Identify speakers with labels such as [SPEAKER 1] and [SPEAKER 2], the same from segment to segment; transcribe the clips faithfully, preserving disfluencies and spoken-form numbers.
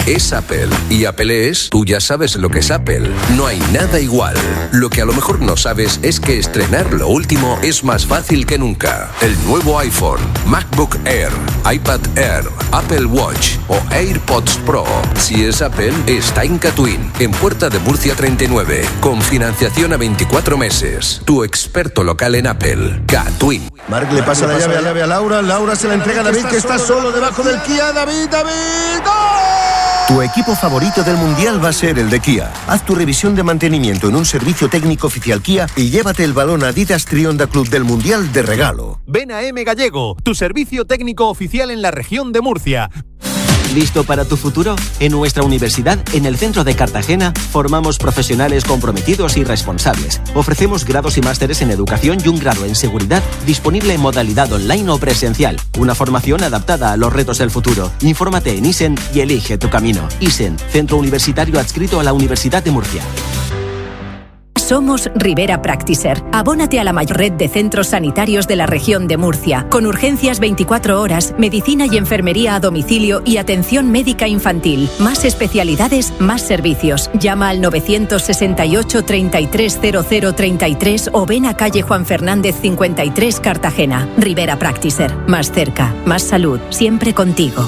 [SPEAKER 1] es Apple. Y Apple es, tú ya sabes lo que es Apple. No hay nada igual. Lo que a lo mejor no sabes es que estrenar lo último es más fácil que nunca. El nuevo iPhone, MacBook Air, iPad Air, Apple Watch o AirPods Pro. Si es Apple, está en Catuín, en Puerta de Murcia treinta y nueve, con financiación a veinticuatro meses. Tu experto local en Apple, Catuín.
[SPEAKER 2] Marc le pasa la llave a, llave a Laura, Laura se la entrega a David, que está solo debajo del Kia. David, David, ¡gol!
[SPEAKER 3] Tu equipo favorito del Mundial va a ser el de Kia. Haz tu revisión de mantenimiento en un servicio técnico oficial Kia y llévate el balón Adidas Trionda Club del Mundial de regalo.
[SPEAKER 4] Ven a M Gallego, tu servicio técnico oficial en la región de Murcia.
[SPEAKER 5] ¿Listo para tu futuro? En nuestra universidad, en el centro de Cartagena, formamos profesionales comprometidos y responsables. Ofrecemos grados y másteres en educación y un grado en seguridad disponible en modalidad online o presencial. Una formación adaptada a los retos del futuro. Infórmate en Isen y elige tu camino. Isen, centro universitario adscrito a la Universidad de Murcia.
[SPEAKER 6] Somos Rivera Practiser. Abónate a la mayor red de centros sanitarios de la región de Murcia, con urgencias veinticuatro horas, medicina y enfermería a domicilio y atención médica infantil. Más especialidades, más servicios. Llama al novecientos sesenta y ocho, treinta y tres cero cero treinta y tres o ven a calle Juan Fernández cincuenta y tres, Cartagena. Rivera Practiser. Más cerca, más salud, siempre contigo.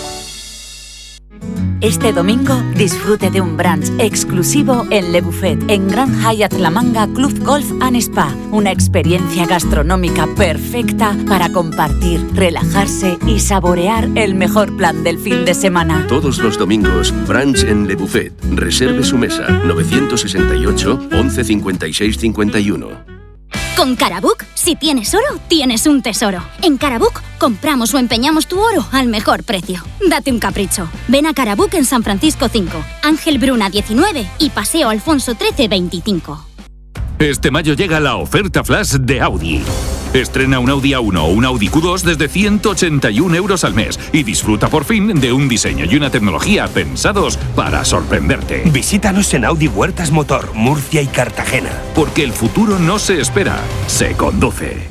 [SPEAKER 7] Este domingo disfrute de un brunch exclusivo en Le Buffet, en Gran Hyatt La Manga Club Golf and Spa. Una experiencia gastronómica perfecta para compartir, relajarse y saborear el mejor plan del fin de semana.
[SPEAKER 8] Todos los domingos, brunch en Le Buffet. Reserve su mesa. novecientos sesenta y ocho, once cincuenta y seis cincuenta y uno.
[SPEAKER 9] Con Carabook, si tienes oro, tienes un tesoro. En Carabook, compramos o empeñamos tu oro al mejor precio. Date un capricho. Ven a Carabook en San Francisco cinco, Ángel Bruna diecinueve y Paseo Alfonso trece veinticinco.
[SPEAKER 10] Este mayo llega la oferta flash de Audi. Estrena un Audi A uno o un Audi Q dos desde ciento ochenta y un euros al mes y disfruta por fin de un diseño y una tecnología pensados para sorprenderte.
[SPEAKER 11] Visítanos en Audi Huertas Motor, Murcia y Cartagena.
[SPEAKER 10] Porque el futuro no se espera, se conduce.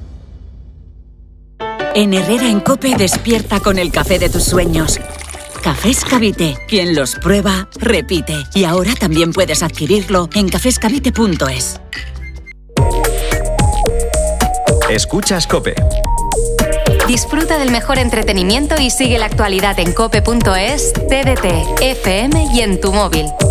[SPEAKER 7] En Herrera en COPE despierta con el café de tus sueños. Cafés Cavite. Quien los prueba, repite. Y ahora también puedes adquirirlo en cafés cavite punto es.
[SPEAKER 12] Escuchas COPE.
[SPEAKER 13] Disfruta del mejor entretenimiento y sigue la actualidad en cope punto es, T D T, F M y en tu móvil.